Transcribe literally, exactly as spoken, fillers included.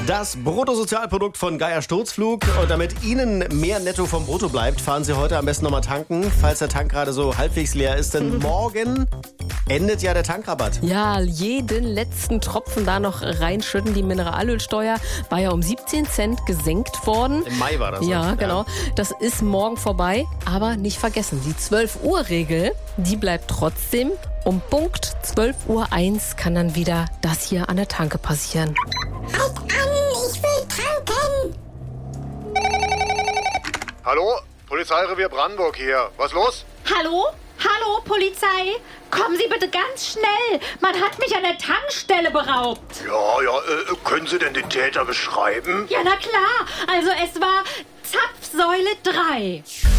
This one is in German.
Das Bruttosozialprodukt von Geier Sturzflug. Und damit Ihnen mehr Netto vom Brutto bleibt, fahren Sie heute am besten nochmal tanken, falls der Tank gerade so halbwegs leer ist. Denn morgen endet ja der Tankrabatt. Ja, jeden letzten Tropfen da noch reinschütten. Die Mineralölsteuer war ja um siebzehn Cent gesenkt worden. Im Mai war das. Ja, ja, genau. Das ist morgen vorbei. Aber nicht vergessen, die zwölf Uhr Regel, die bleibt trotzdem. Um Punkt zwölf Uhr eins kann dann wieder das hier an der Tanke passieren. Halt an, ich will tanken! Hallo? Polizeirevier Brandenburg hier. Was los? Hallo? Hallo, Polizei? Kommen Sie bitte ganz schnell. Man hat mich an der Tankstelle beraubt. Ja, ja, äh, können Sie denn den Täter beschreiben? Ja, na klar. Also es war Zapfsäule drei.